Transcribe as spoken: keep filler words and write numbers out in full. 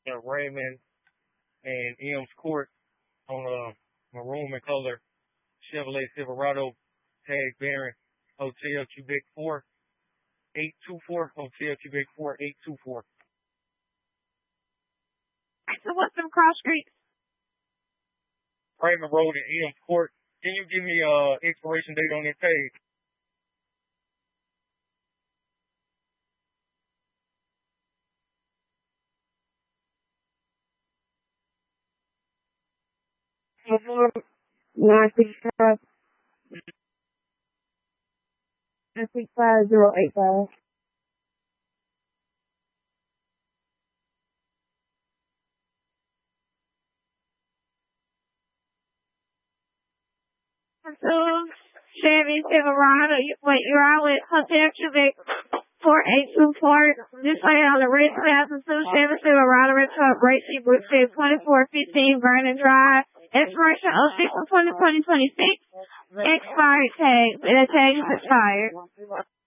uh, Raymond and M's Court on a maroon and color Chevrolet Silverado, tag bearing Hotel Quebec four eight two four, Hotel Quebec four eight two four. So what's them cross streets? Raymond Road and M's Court. Can you give me uh expiration date on that tag? Nine six five. Nine six five zero eight five. So Chevy Silverado. Wait, you're out with Hotel Quebec four eight two four. This way on the red class and two Chevy Silverado red truck racing with twenty-four fifteen Vernon Drive. Expiration oh six of twenty twenty twenty six. Expired tag. The tag is expired.